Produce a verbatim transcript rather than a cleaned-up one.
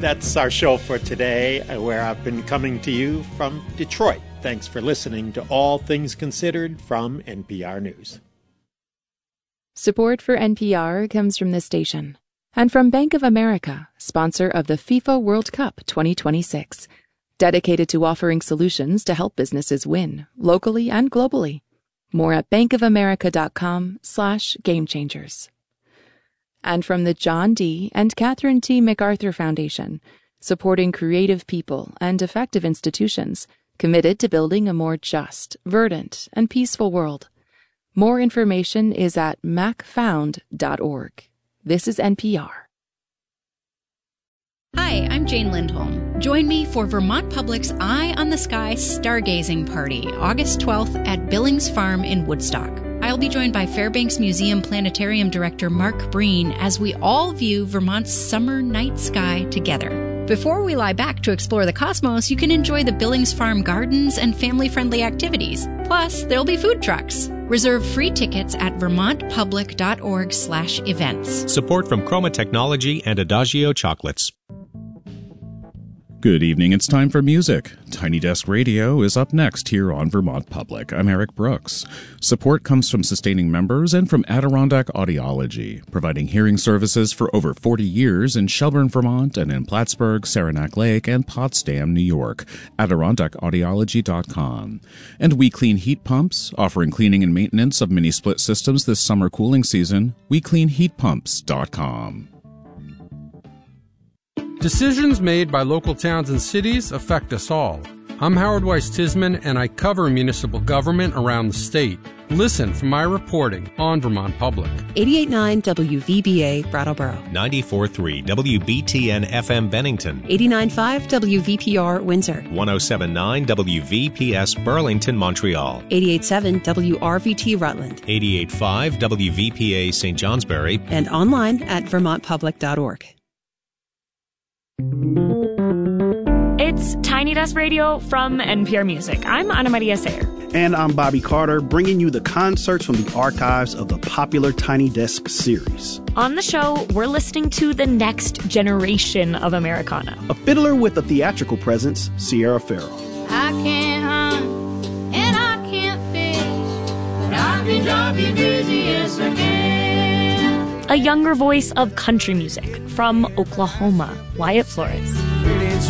That's our show for today, where I've been coming to you from Detroit. Thanks for listening to All Things Considered from N P R News. Support for N P R comes from this station and from Bank of America, sponsor of the FIFA World Cup twenty twenty-six, dedicated to offering solutions to help businesses win, locally and globally. More at bankofamerica.com slash game changers. And from the John D. and Catherine T. MacArthur Foundation, supporting creative people and effective institutions committed to building a more just, verdant, and peaceful world. More information is at mac found dot org. This is N P R. Hi, I'm Jane Lindholm. Join me for Vermont Public's Eye on the Sky Stargazing Party, August twelfth at Billings Farm in Woodstock. I'll be joined by Fairbanks Museum Planetarium Director Mark Breen as we all view Vermont's summer night sky together. Before we lie back to explore the cosmos, you can enjoy the Billings Farm gardens and family-friendly activities. Plus, there'll be food trucks. Reserve free tickets at vermontpublic.org slash events. Support from Chroma Technology and Adagio Chocolates. Good evening, it's time for music. Tiny Desk Radio is up next here on Vermont Public. I'm Eric Brooks. Support comes from sustaining members and from Adirondack Audiology, providing hearing services for over forty years in Shelburne, Vermont, and in Plattsburgh, Saranac Lake, and Potsdam, New York. Adirondack Audiology dot com. And We Clean Heat Pumps, offering cleaning and maintenance of mini split systems this summer cooling season. we clean heat pumps dot com. Decisions made by local towns and cities affect us all. I'm Howard Weiss Tisman, and I cover municipal government around the state. Listen for my reporting on Vermont Public. eighty-eight point nine W V B A Brattleboro. ninety-four point three W B T N F M Bennington. eighty-nine point five W V P R Windsor. one oh seven point nine W V P S Burlington, Montreal. eighty-eight point seven W R V T Rutland. eighty-eight point five W V P A Saint Johnsbury. And online at vermont public dot org. It's Tiny Desk Radio from N P R Music. I'm Ana Maria Sayer. And I'm Bobby Carter, bringing you the concerts from the archives of the popular Tiny Desk series. On the show, we're listening to the next generation of Americana. A fiddler with a theatrical presence, Sierra Farrell. I can't hunt and I can't fish, but I can drive you crazy, yes I can. A younger voice of country music from Oklahoma, Wyatt Flores.